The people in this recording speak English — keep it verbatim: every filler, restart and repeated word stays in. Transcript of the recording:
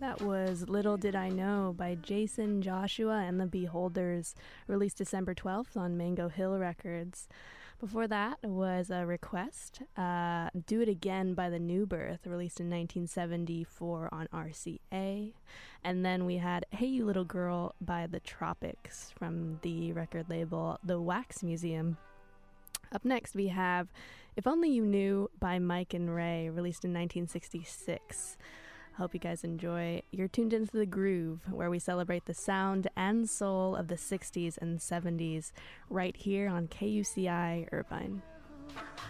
That was Little Did I Know by Jason Joshua and the Beholders, released December twelfth on Mango Hill Records. Before that was a request, uh, Do It Again by The New Birth, released in nineteen seventy-four on R C A. And then we had Hey You Little Girl by The Tropics from the record label The Wax Museum. Up next we have If Only You Knew by Mike and Ray, released in nineteen sixty-six. I hope you guys enjoy. You're tuned into The Groove, where we celebrate the sound and soul of the sixties and seventies right here on K U C I Irvine.